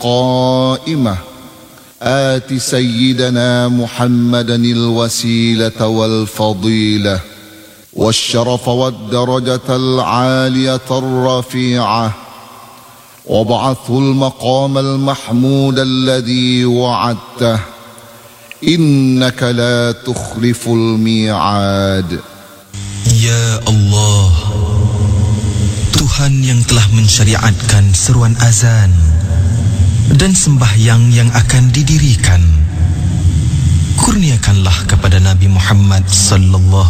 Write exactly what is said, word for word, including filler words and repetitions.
القائمة آت سيدنا محمدا الوسيلة والفضيلة والشرف والدرجة العالية الرفيعة وابعثه المقام المحمود الذي وعدته إنك لا تخلف الميعاد. Ya Allah, Tuhan yang telah mensyariatkan seruan azan dan sembahyang yang akan didirikan, kurniakanlah kepada Nabi Muhammad sallallahu